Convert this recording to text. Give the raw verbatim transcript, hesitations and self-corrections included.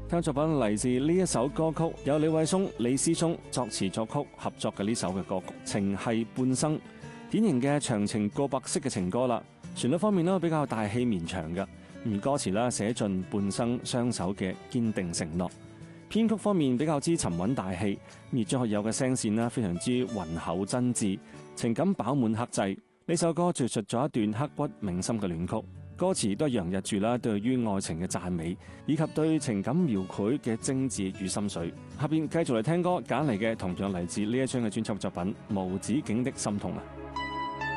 聽作品嚟自呢一首歌曲，有李偉聰、李思聰作詞作曲合作嘅呢首嘅歌曲《情繫半生》，典型嘅長情告白式嘅情歌啦。旋律方面呢，比較大氣綿長嘅，而歌詞啦寫盡半生相守嘅堅定承諾。編曲方面比較之沉穩大氣，而張學友嘅聲線啦非常之渾厚真摯，情感飽滿克制。呢首歌敘述咗一段刻骨銘心嘅戀曲，歌詞都洋溢住啦對於愛情嘅讚美，以及對情感描繪嘅精緻與心水。下邊繼續嚟聽歌，揀嚟嘅同樣嚟自呢一張嘅專輯作品《無止境的心痛》啊。